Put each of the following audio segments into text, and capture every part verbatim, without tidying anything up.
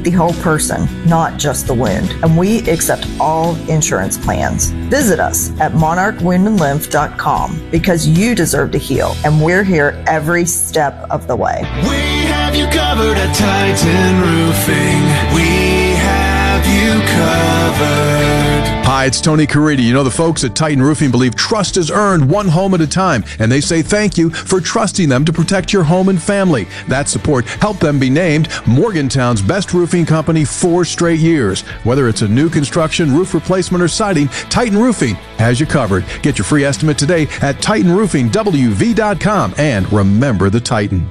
the whole person, not just the wound, and we accept all insurance plans. Visit us at monarch wound and lymph dot com because you deserve to heal, and we're here every step of the way. We have you covered at Titan Roofing. We have you covered. Hi, it's Tony Caridi. You know, the folks at Titan Roofing believe trust is earned one home at a time, and they say thank you for trusting them to protect your home and family. That support helped them be named Morgantown's best roofing company four straight years. Whether it's a new construction, roof replacement, or siding, Titan Roofing has you covered. Get your free estimate today at titan roofing w v dot com, and remember the Titan.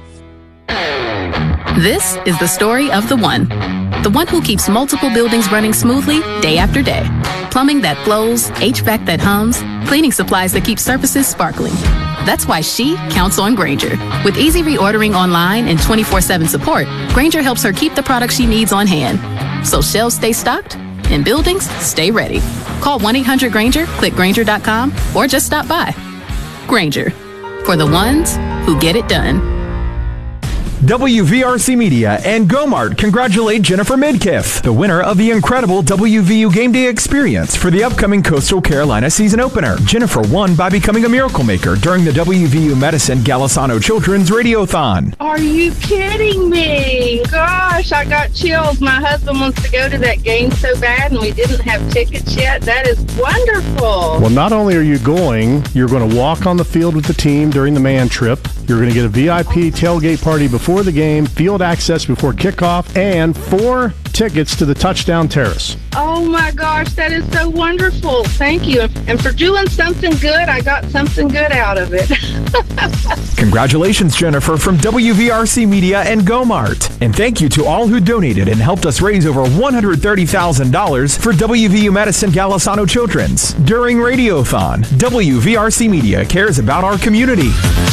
This is the story of the one. The one who keeps multiple buildings running smoothly day after day. Plumbing that flows, H V A C that hums, cleaning supplies that keep surfaces sparkling. That's why she counts on Grainger. With easy reordering online and twenty-four seven support, Grainger helps her keep the products she needs on hand. So shelves stay stocked and buildings stay ready. Call one eight hundred Grainger, click Grainger dot com, or just stop by. Grainger, for the ones who get it done. W V R C Media and Gomart congratulate Jennifer Midkiff, the winner of the incredible W V U Game Day experience for the upcoming Coastal Carolina season opener. Jennifer won by becoming a miracle maker during the W V U Medicine Golisano Children's Radiothon. Are you kidding me? Gosh, I got chills. My husband wants to go to that game so bad, and we didn't have tickets yet. That is wonderful. Well, not only are you going, you're going to walk on the field with the team during the man trip. You're going to get a V I P tailgate party before the game, field access before kickoff, and four tickets to the Touchdown Terrace. Oh my gosh, that is so wonderful. Thank you. And for doing something good, I got something good out of it. Congratulations, Jennifer, from W V R C Media and Gomart. And thank you to all who donated and helped us raise over one hundred thirty thousand dollars for W V U Medicine Golisano Children's. During Radiothon, W V R C Media cares about our community.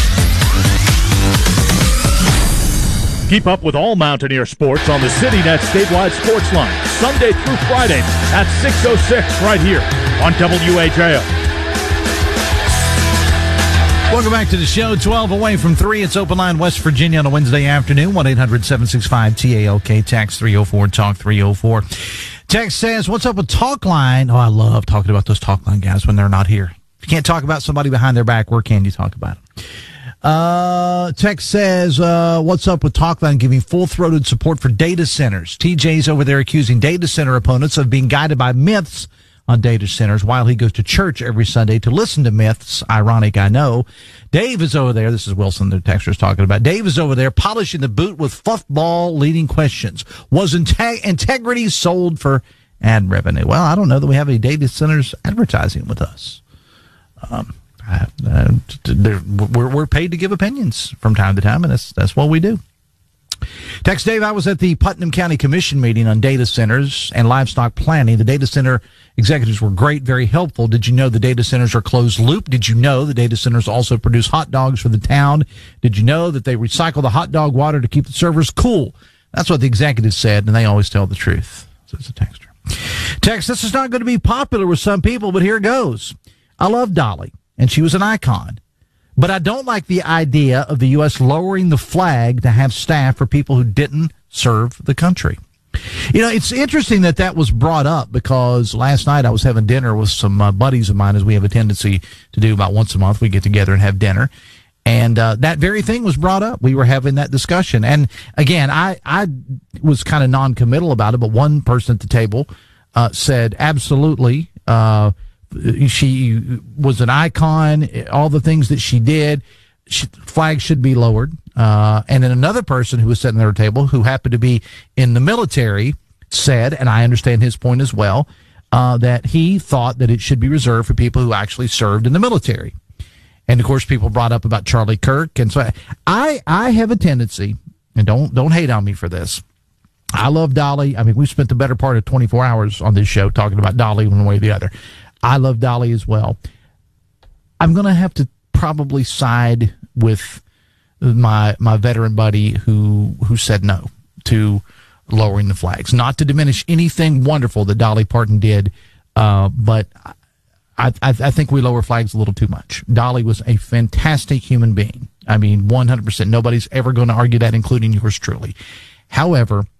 Keep up with all Mountaineer sports on the CityNet statewide sports line, Sunday through Friday at six oh six right here on W A J O. Welcome back to the show. twelve away from three. It's Open Line West Virginia on a Wednesday afternoon. one eight hundred seven six five T A L K. Text three oh four talk three oh four. Text says, what's up with Talkline? Oh, I love talking about those Talkline guys when they're not here. If you can't talk about somebody behind their back, where can you talk about them? Uh, text says, uh, what's up with Talkline giving full-throated support for data centers? T J's over there accusing data center opponents of being guided by myths on data centers while he goes to church every Sunday to listen to myths. Ironic, I know. Dave is over there. This is Wilson, the texter's talking about. Dave is over there polishing the boot with fuffball leading questions. Was integ- integrity sold for ad revenue? Well, I don't know that we have any data centers advertising with us. Um, Uh, uh, we're, we're paid to give opinions from time to time, and that's that's what we do. Text Dave, I was at the Putnam County Commission meeting on data centers and livestock planning. The data center executives were great, very helpful. Did you know the data centers are closed loop? Did you know the data centers also produce hot dogs for the town? Did you know that they recycle the hot dog water to keep the servers cool? That's what the executives said, and they always tell the truth. So it's a texter. Text, this is not going to be popular with some people, but here goes. I love Dolly, and she was an icon. But I don't like the idea of the U S lowering the flag to have staff for people who didn't serve the country. You know, it's interesting that that was brought up because last night I was having dinner with some uh, buddies of mine, as we have a tendency to do about once a month. We get together and have dinner. And uh, that very thing was brought up. We were having that discussion. And again, I, I was kind of non-committal about it, but one person at the table uh, said, absolutely, uh, she was an icon, all the things that she did, she, flags should be lowered. Uh, and then another person who was sitting at her table, who happened to be in the military, said, and I understand his point as well, uh, that he thought that it should be reserved for people who actually served in the military. And of course, people brought up about Charlie Kirk. And so I, I have a tendency, and don't, don't hate on me for this. I love Dolly. I mean, we spent the better part of twenty-four hours on this show talking about Dolly one way or the other. I love Dolly as well. I'm going to have to probably side with my my veteran buddy who who said no to lowering the flags. Not to diminish anything wonderful that Dolly Parton did, uh, but I, I, I think we lower flags a little too much. Dolly was a fantastic human being. I mean, one hundred percent. Nobody's ever going to argue that, including yours truly. However,